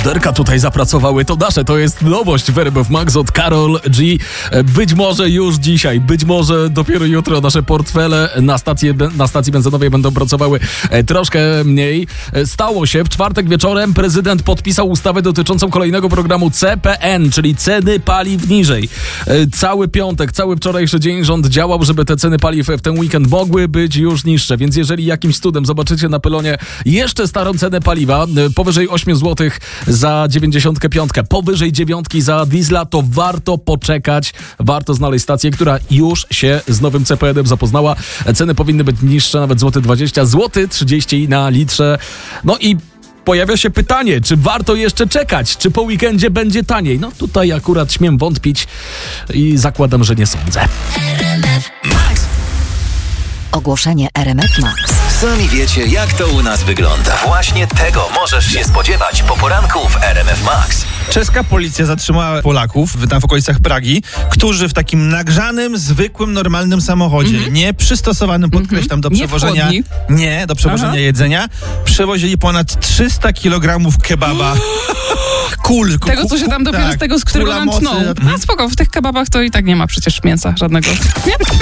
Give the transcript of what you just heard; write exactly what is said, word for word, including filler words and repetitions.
Puderka tutaj zapracowały, to nasze, to jest nowość w R M F Max od Karol G. Być może już dzisiaj, być może dopiero jutro nasze portfele na, stację, na stacji benzynowej będą pracowały troszkę mniej. Stało się, w czwartek wieczorem prezydent podpisał ustawę dotyczącą kolejnego programu C P N, czyli ceny paliw niżej. Cały piątek, cały wczorajszy dzień rząd działał, żeby te ceny paliw w ten weekend mogły być już niższe, więc jeżeli jakimś cudem zobaczycie na pylonie jeszcze starą cenę paliwa, powyżej osiem złotych za dziewięćdziesiąt pięć, powyżej dziewiątki za diesla, to warto poczekać, warto znaleźć stację, która już się z nowym C P N-em zapoznała. Ceny powinny być niższe, nawet złoty dwadzieścia, złoty trzydzieści na litrze. No i pojawia się pytanie, czy warto jeszcze czekać, czy po weekendzie będzie taniej? No tutaj akurat śmiem wątpić i zakładam, że nie sądzę. Ogłoszenie R M F Max. Sami wiecie, jak to u nas wygląda. Właśnie tego możesz się spodziewać po poranku w R M F Max. Czeska policja zatrzymała Polaków tam w okolicach Pragi, którzy w takim nagrzanym, zwykłym, normalnym samochodzie, mm-hmm. nie przystosowanym, podkreślam, do nie przewożenia wchodni. nie, do przewożenia Aha. jedzenia, przewozili ponad trzysta kilogramów kebaba. Kul, Tego, co się tam dopiero tak, z tego, z którego nam tną. mocy. A spoko, w tych kebabach to i tak nie ma przecież mięsa żadnego. Nie?